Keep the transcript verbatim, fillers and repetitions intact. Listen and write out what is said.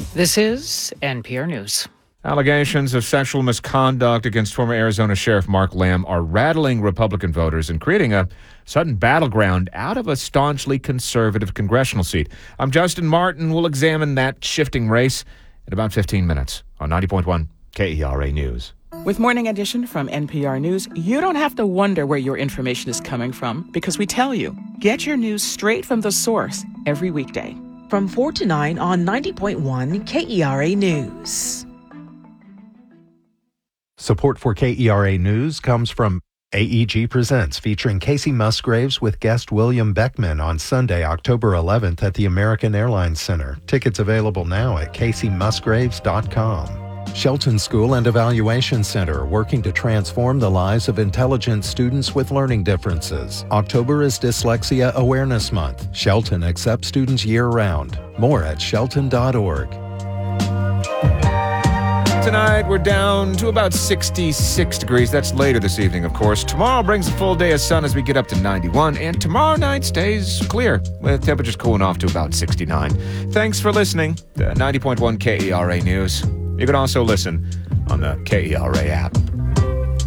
This is N P R News. Allegations of sexual misconduct against former Arizona Sheriff Mark Lamb are rattling Republican voters and creating a sudden battleground out of a staunchly conservative congressional seat. I'm Justin Martin. We'll examine that shifting race in about fifteen minutes on ninety point one K E R A News. With Morning Edition from N P R News, you don't have to wonder where your information is coming from because we tell you. Get your news straight from the source every weekday. From four to nine on ninety point one K E R A News. Support for K E R A News comes from A E G Presents, featuring Casey Musgraves with guest William Beckman on Sunday, October eleventh at the American Airlines Center. Tickets available now at casey musgraves dot com. Shelton School and Evaluation Center, working to transform the lives of intelligent students with learning differences. October is Dyslexia Awareness Month. Shelton accepts students year-round. More at shelton dot org. Tonight, we're down to about sixty-six degrees. That's later this evening, of course. Tomorrow brings a full day of sun as we get up to ninety-one, and tomorrow night stays clear, with temperatures cooling off to about sixty-nine. Thanks for listening to ninety point one K E R A News. You can also listen on the K E R A app.